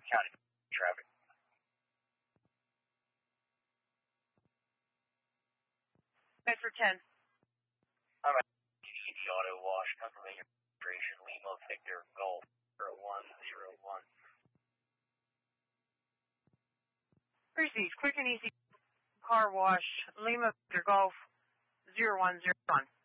County traffic. Bedford 10. I'm at UCD Auto Wash, Pennsylvania Registration, Lima Victor Golf 0101. Received. Quick and easy car wash, Lima Victor Golf 0101.